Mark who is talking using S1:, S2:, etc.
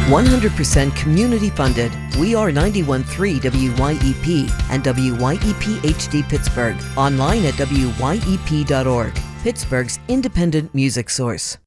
S1: 100% community funded. We are 91.3 WYEP and WYEP HD Pittsburgh. Online at WYEP.org. Pittsburgh's independent music source.